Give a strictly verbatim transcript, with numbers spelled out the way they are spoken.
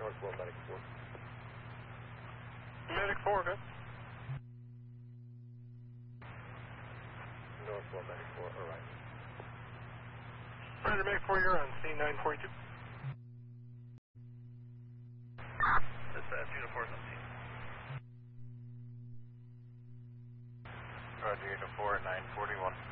Northwell Medic four. Medic four, good. Northwell Medic four, alright. Roger, Medic four, you're on C nine forty-two. Dispatch, Unit four seventeen. Roger, Unit four at nine forty-one.